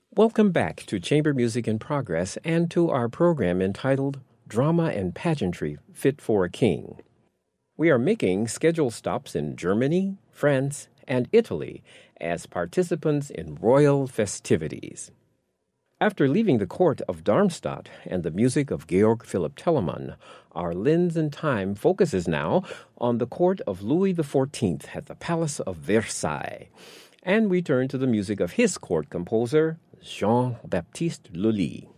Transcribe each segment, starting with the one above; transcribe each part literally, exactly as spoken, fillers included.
Welcome back to Chamber Music in Progress and to our program entitled Drama and Pageantry Fit for a King. We are making scheduled stops in Germany, France, and Italy as participants in royal festivities. After leaving the court of Darmstadt and the music of Georg Philipp Telemann, our lens and time focuses now on the court of Louis the fourteenth at the Palace of Versailles, and we turn to the music of his court composer, Jean-Baptiste Lully.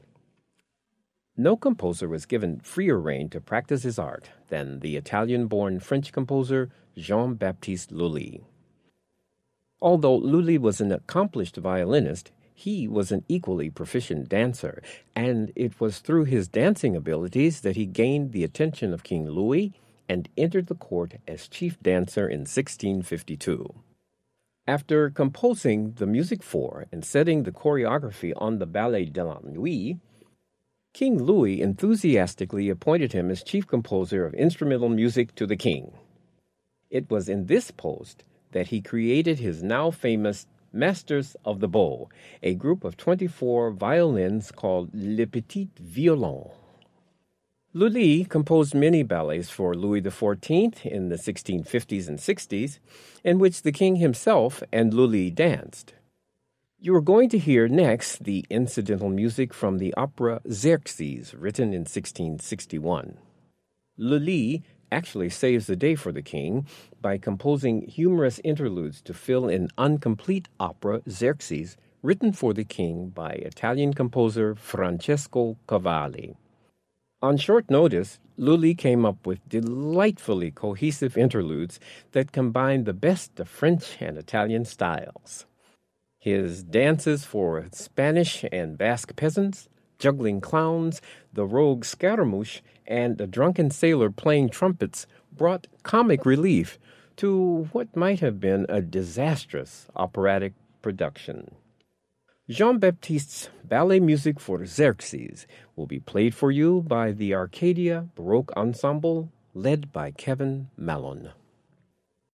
No composer was given freer rein to practice his art than the Italian-born French composer Jean-Baptiste Lully. Although Lully was an accomplished violinist, he was an equally proficient dancer, and it was through his dancing abilities that he gained the attention of King Louis and entered the court as chief dancer in sixteen fifty-two. After composing the music for and setting the choreography on the Ballet de la Nuit, King Louis enthusiastically appointed him as chief composer of instrumental music to the king. It was in this post that he created his now famous Masters of the Bow, a group of twenty-four violins called Les Petits Violons. Lully composed many ballets for Louis the fourteenth in the sixteen fifties and sixties, in which the king himself and Lully danced. You are going to hear next the incidental music from the opera Xerxes, written in sixteen sixty-one. Lully actually saves the day for the king by composing humorous interludes to fill an incomplete opera Xerxes, written for the king by Italian composer Francesco Cavalli. On short notice, Lully came up with delightfully cohesive interludes that combined the best of French and Italian styles. His dances for Spanish and Basque peasants, juggling clowns, the rogue Scaramouche, and a drunken sailor playing trumpets brought comic relief to what might have been a disastrous operatic production. Jean-Baptiste's ballet music for Xerxes will be played for you by the Arcadia Baroque Ensemble, led by Kevin Mallon.